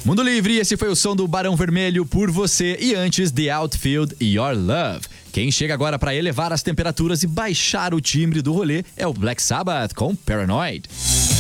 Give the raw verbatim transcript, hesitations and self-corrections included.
Mundo Livre, esse foi o som do Barão Vermelho por você e antes The Outfield e Your Love. Quem chega agora para elevar as temperaturas e baixar o timbre do rolê é o Black Sabbath com Paranoid.